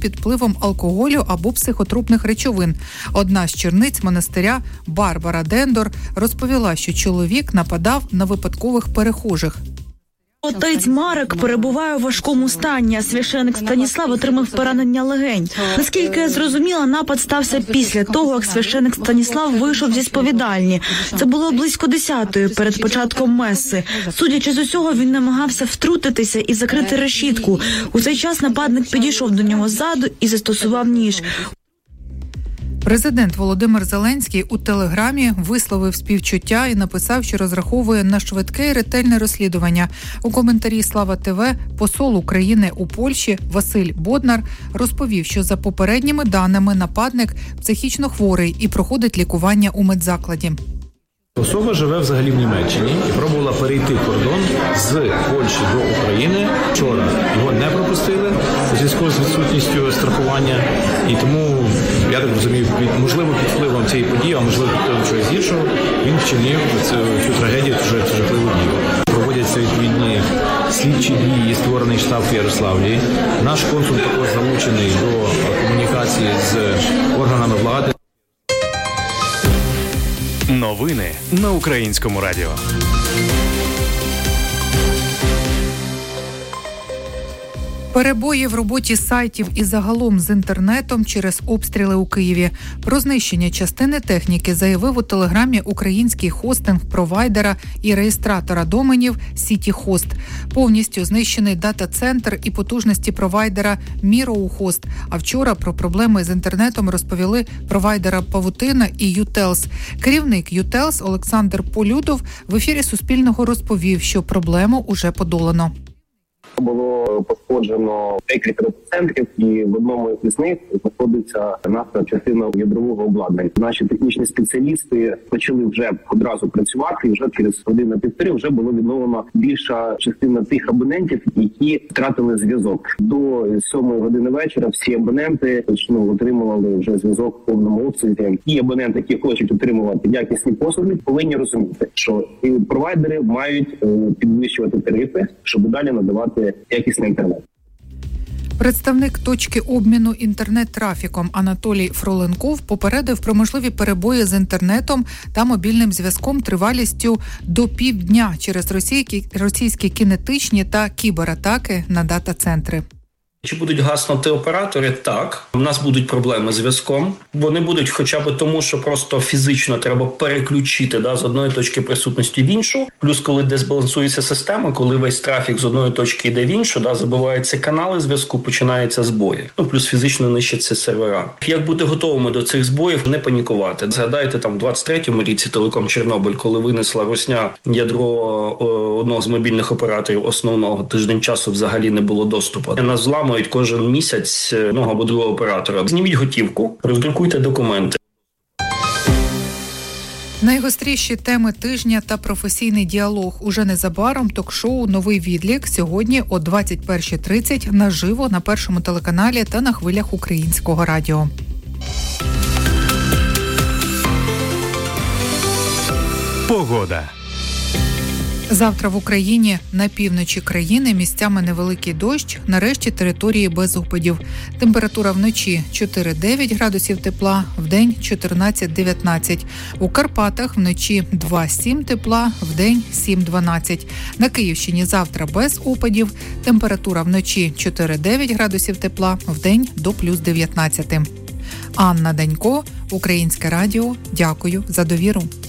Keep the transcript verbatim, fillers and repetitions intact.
під впливом алкоголю або психотропних речовин. Одна з черниць монастиря, Барбара Дендор, розповіла, що чоловік нападав на випадкових перехожих. Отець Марек перебуває у важкому стані, а священик Станіслав отримав поранення легень. Наскільки я зрозуміла, напад стався після того, як священик Станіслав вийшов зі сповідальні. Це було близько десятої, перед початком меси. Судячи з усього, він намагався втрутитися і закрити решітку. У цей час нападник підійшов до нього ззаду і застосував ніж. Президент Володимир Зеленський у Телеграмі висловив співчуття і написав, що розраховує на швидке і ретельне розслідування. У коментарі «Слава ТВ» посол України у Польщі Василь Боднар розповів, що за попередніми даними нападник психічно хворий і проходить лікування у медзакладі. Особа живе взагалі в Німеччині і пробувала перейти кордон з Польщі до України. Вчора його не пропустили у зв'язку з відсутністю страхування. І тому, я так розумію, можливо, під впливом цієї події, а можливо, під впливом чогось іншого, він вчинив цю, цю трагедію, цю жахливу дію. Проводяться відповідні слідчі дії, створений штаб в Ярославлі. Наш консул також залучений до комунікації з органами влади. Новини на Українському радіо. Перебої в роботі сайтів і загалом з інтернетом через обстріли у Києві. Про знищення частини техніки заявив у Телеграмі український хостинг-провайдера і реєстратора доменів Сітіхост. Повністю знищений дата-центр і потужності провайдера Міроухост. А вчора про проблеми з інтернетом розповіли провайдера Павутина і Ютелс. Керівник Ютелс Олександр Полюдов в ефірі Суспільного розповів, що проблему уже подолано. Було пошкоджено декілька центрів, і в одному із них знаходиться наша частина ядрового обладнання. Наші технічні спеціалісти почали вже одразу працювати, і вже через годину-півтори вже було відновлено більша частина тих абонентів, які втратили зв'язок. До сьомої години вечора всі абоненти ну, отримували вже зв'язок в повному обсязі. Ті абоненти, які хочуть отримувати якісні послуги, повинні розуміти, що і провайдери мають підвищувати тарифи, щоб далі надавати якісний інтернет. Представник точки обміну інтернет-трафіком Анатолій Фроленков попередив про можливі перебої з інтернетом та мобільним зв'язком тривалістю до півдня через російські, російські кінетичні та кібератаки на дата-центри. Чи будуть гаснути оператори? Так. У нас будуть проблеми з зв'язком. Вони будуть хоча б тому, що просто фізично треба переключити да, з одної точки присутності в іншу. Плюс, коли дезбалансується система, коли весь трафік з одної точки йде в іншу, да, забиваються канали зв'язку, починаються збої. Ну, плюс фізично нищаться сервера. Як бути готовими до цих збоїв, не панікувати. Згадайте, там, в двадцять третьому ріці Телеком Чорнобиль, коли винесла Росня ядро одного з мобільних операторів основного, тиждень часу взагалі не було доступу. Нас зламали кожен місяць одного або другого оператора. Зніміть готівку, роздрукуйте документи. Найгостріші теми тижня та професійний діалог. Уже незабаром ток-шоу «Новий відлік» сьогодні о двадцять перша тридцять наживо на Першому телеканалі та на хвилях Українського радіо. Погода. Завтра в Україні на півночі країни місцями невеликий дощ, на решті території без опадів. Температура вночі чотири-дев'ять градусів тепла, вдень чотирнадцять-дев'ятнадцять. У Карпатах вночі два-сім тепла, вдень сім-дванадцять. На Київщині завтра без опадів, температура вночі чотири-дев'ять градусів тепла, вдень до плюс дев'ятнадцять. Анна Данько, Українське радіо. Дякую за довіру.